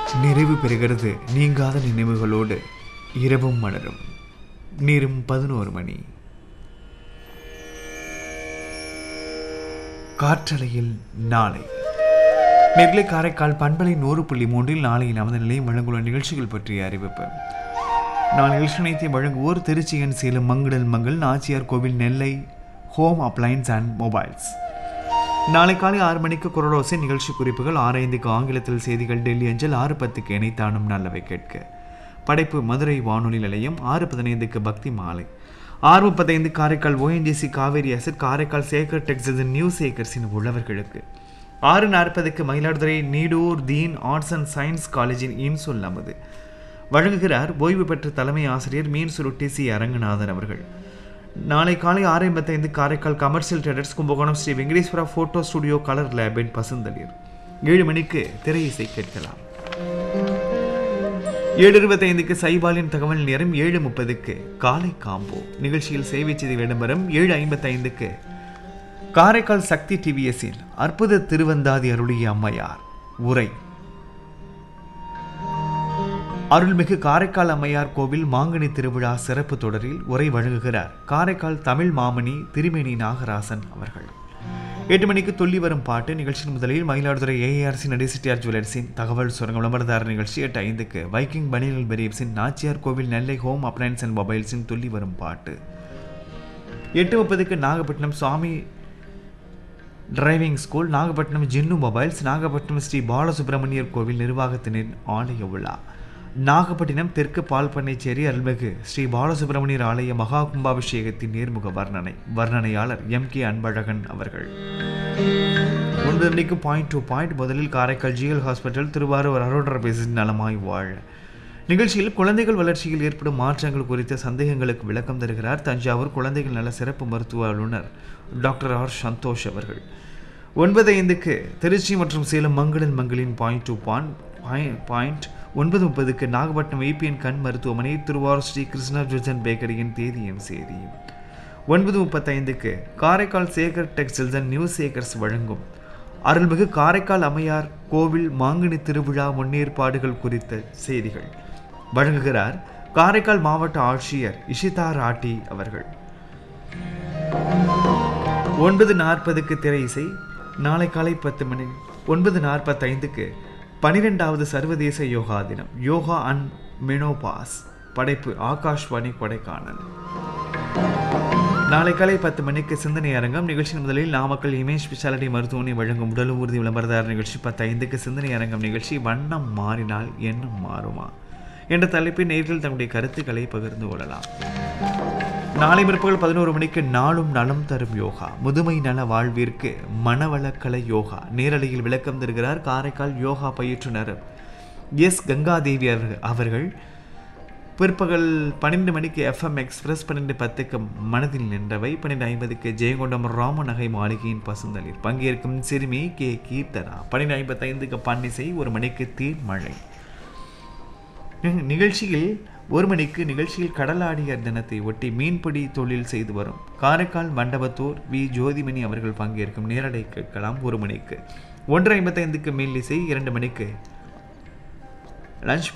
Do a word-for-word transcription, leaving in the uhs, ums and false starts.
நிறைவு பெறுகிறது நீங்காத நினைவுகளோடு இரவும் மலரும். நேரம் பதினோரு மணி. காற்றலையில் நாளை நெல்லை காரைக்கால் பண்பலை நூறு புள்ளி மூன்றில் நாளை நமது நிலையம் வழங்குள்ள நிகழ்ச்சிகள் பற்றிய அறிவிப்பு. நாளை நிகழ்ச்சி நினைத்தை வழங்குவோர் திருச்சியன் சேலம் மங்குடல் மங்கள் நாச்சியார் கோவில் நெல்லை ஹோம் அப்ளையன்ஸ் அண்ட் மொபைல்ஸ். நாளை காலை ஆறு மணிக்கு குரலோசை நிகழ்ச்சி குறிப்புகள், ஆறு ஐந்துக்கு ஆங்கிலத்தில் செய்திகள் டெல்லி அஞ்சல், ஆறு பத்துக்கு இணைத்தானும் நல்லவை கேட்க படைப்பு மதுரை வானொலி நிலையம், ஆறு பதினைந்துக்கு பக்தி மாலை, ஆறு முப்பத்தைந்து Karaikal ONGC Kaveri asset Karaikal Sekar Texas new சேகர்ஸின் உழவர்களுக்கு, ஆறு நாற்பதுக்கு மயிலாடுதுறை நீடூர் தீன் ஆர்ட்ஸ் அண்ட் சயின்ஸ் காலேஜின் இன்சொல் நமது வழங்குகிறார் ஓய்வு பெற்ற தலைமை ஆசிரியர் மீன் சுருட்டி சி அரங்கநாதன் அவர்கள். நாளை காலை ஆறு ஐம்பத்தைந்து Karaikal commercial traders Kumbakonam Sri Venkateswara photo studio colour லேபின் பசுந்தளிர். ஏழு மணிக்கு திரை இசை கேட்கலாம். ஏழு இருபத்தைந்துக்கு சைபாலின் தகவல் நேரம், ஏழு முப்பதுக்கு காலை காம்போ நிகழ்ச்சியில் சேவை செய்தி இடம்பெறும். ஏழு ஐம்பத்தைந்துக்கு காரைக்கால் சக்தி டிவிஎஸ்ஸில் அற்புத திருவந்தாதி அருளிய அம்மையார் உரை. அருள்மிகு காரைக்கால் அம்மையார் கோவில் மாங்கனி திருவிழா சிறப்பு தொடரில் உரை வழங்குகிறார் காரைக்கால் தமிழ் மாமணி திருமேனி நாகராசன் அவர்கள். எட்டு மணிக்கு துள்ளி வரும் பாட்டு நிகழ்ச்சியின் முதலில் மயிலாடுதுறை ஏஆர்சி நடிசிட்டியார் ஜுவல்லர்ஸின் தகவல் சுரங்க விளம்பரதார நிகழ்ச்சி. எட்டு ஐந்துக்கு வைக்கிங் பனியல் பெரியப்ஸின் நாச்சியார் கோவில் நெல்லை ஹோம் அப்ளையன்ஸ் அண்ட் மொபைல்ஸின் துள்ளி வரும் பாட்டு. எட்டு முப்பதுக்கு நாகப்பட்டினம் சுவாமி டிரைவிங் ஸ்கூல், நாகப்பட்டினம் ஜின்னு மொபைல்ஸ், நாகப்பட்டினம் ஸ்ரீ பாலசுப்பிரமணியர் கோவில் நிர்வாகத்தினர் ஆலய விழா, நாகப்பட்டினம் தெற்கு பால்பண்ணைச்சேரி அருள்மிகு ஸ்ரீ பாலசுப்பிரமணியர் ஆலய மகா கும்பாபிஷேகத்தின் நேர்முக வர்ணனை, வர்ணனையாளர் எம் கே அன்பழகன் அவர்கள். ஒன்பது மணிக்கு பாயிண்ட் டு பாயிண்ட். முதலில் Karaikal GL hospital Thiruvarur அரோடர் basin நலமாய் வாழ நிகழ்ச்சியில் குழந்தைகள் வளர்ச்சியில் ஏற்படும் மாற்றங்கள் குறித்த சந்தேகங்களுக்கு விளக்கம் தருகிறார் தஞ்சாவூர் குழந்தைகள் நல சிறப்பு மருத்துவ ஆளுநர் டாக்டர் ஆர் சந்தோஷ் அவர்கள். ஒன்பது ஐந்துக்கு திருச்சி மற்றும் சேலம் மங்களின் மங்களின் பாயிண்ட் டு பாயிண்ட் பாயிண்ட் ஒன்பது முப்பதுக்கு நாகப்பட்டினம் ஏபிஎன் கண் மருத்துவமனை திருவாரூர் ஸ்ரீ கிருஷ்ணர்ஜன் பேக்கரியின் தேதியும் செய்தியும். ஒன்பது முப்பத்தைந்துக்கு Karaikal Sekar textiles and new Sekar's வழங்கும் அருள்மிகு காரைக்கால் அம்மையார் கோவில் மாங்கனி திருவிழா முன்னேற்பாடுகள் குறித்த செய்திகள் வழங்குகிறார் காரைக்கால் மாவட்ட ஆட்சியர் இஷிதா ராட்டி அவர்கள். ஒன்பது நாற்பதுக்கு திரை இசை. நாளை காலை பத்து மணி ஒன்பது நாற்பத்தைந்துக்கு பனிரெண்டாவது சர்வதேச யோகா தினம், யோகா அண்ட் மெனோபாஸ் படைப்பு ஆகாஷ்வாணி கொடைக்கானல். நாளை காலை பத்து மணிக்கு சிந்தனை அரங்கம் நிகழ்ச்சியின் முதலில் நாமக்கல் இமேஜ் ஸ்பெஷாலிட்டி மருத்துவமனை வழங்கும் உடல் ஊர்தி விளம்பரதார நிகழ்ச்சி. பத்து ஐந்துக்கு சிந்தனை அரங்கம் நிகழ்ச்சி வண்ணம் மாறினால் எண்ணம் மாறுமா என்ற தலைப்பில் நேரில் தங்களுடைய கருத்துக்களை பகிர்ந்து கொள்ளலாம். நாளை பிற்பகல் பதினோரு மணிக்கு நாளும் நலம் தரும் யோகா, முதுமை நல வாழ்விற்கு மனவளக்கலை யோகா நேரலையில் விளக்கம் தருகிறார் காரைக்கால் யோகா பயிற்றுனர் எஸ் கங்காதேவி அவர்கள். பிற்பகல் பன்னிரெண்டு மணிக்கு எஃப்எம் எக்ஸ்பிரஸ், பன்னெண்டு பத்துக்கு மனதில் நின்றவை, பன்னெண்டு ஐம்பதுக்கு ஜெயங்கொண்டம் ராமநகை மாளிகையின் பசுந்தளிர் பங்கேற்கும் சிறுமி கே கீர்த்தனா, பன்னெண்டு ஐம்பத்தைந்துக்கு பன்னிசை, ஒரு மணிக்கு தீர் மழை நிகழ்ச்சியில். ஒரு மணிக்கு நிகழ்ச்சியில் கடலாடியர் தினத்தை ஒட்டி மீன்பிடி தொழில் செய்து வரும் காரைக்கால் மண்டபத்தூர் வி ஜோதிமணி அவர்கள் பங்கேற்கும் நேரலை கேட்கலாம். ஒரு மணிக்கு ஒன்று ஐம்பத்தைந்துக்கு மெல்லிசை, இரண்டு மணிக்கு லஞ்ச்